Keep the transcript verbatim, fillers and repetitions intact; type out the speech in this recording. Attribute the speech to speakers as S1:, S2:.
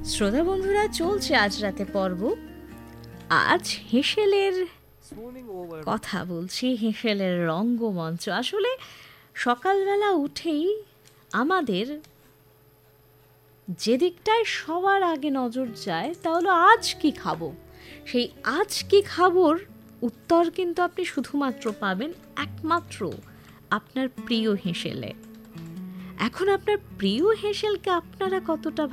S1: শ্রোতা বন্ধুরা, চলছে আজ রাতে পর্ব। আজ হেঁসেলের কথা বলছি, হেঁসেলের রঙ্গমঞ্চ। আসলে সকালবেলা উঠেই আমাদের যে দিকটায় সবার আগে নজর যায় তা হলো আজ কি খাবো। সেই আজ কি খাবোর উত্তর কিন্তু আপনি শুধুমাত্র পাবেন একমাত্র আপনার প্রিয় হেঁসেলে। এখন আপনার প্রিয় হেঁসেলকে আপনারা কতটা